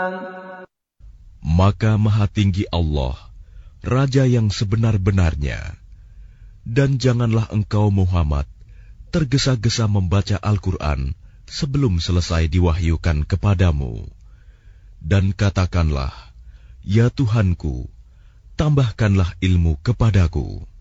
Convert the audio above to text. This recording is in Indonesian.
Maka Maha Tinggi Allah, Raja yang sebenar-benarnya. Dan janganlah engkau Muhammad tergesa-gesa membaca Al-Quran sebelum selesai diwahyukan kepadamu. Dan katakanlah, Ya Tuhanku, tambahkanlah ilmu kepadaku.